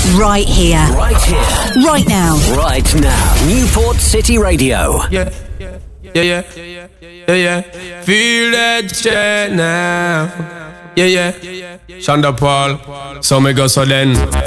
Right here. Right here. Right now. Right now. Newport City Radio. Yeah. Feel that shit now. Yeah. Shonda Paul. So me go so then.